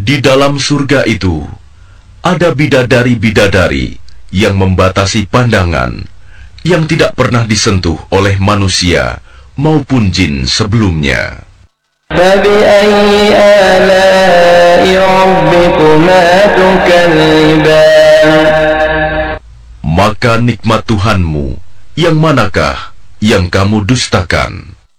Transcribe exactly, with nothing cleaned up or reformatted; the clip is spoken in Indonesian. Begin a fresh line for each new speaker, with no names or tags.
Di dalam surga itu ada bidadari-bidadari yang membatasi pandangan, yang tidak pernah disentuh oleh manusia maupun jin sebelumnya.
فَبِأَيِّ آلَاءِ رَبِّكُمَا تُكَذِّبَانِ.
Maka nikmat Tuhanmu yang manakah yang kamu dustakan?